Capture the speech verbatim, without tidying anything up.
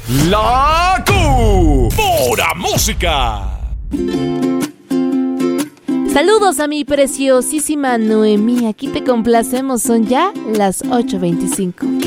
La Q. Pura música. Saludos a mi preciosísima Noemí. Aquí te complacemos. Son ya las ocho veinticinco.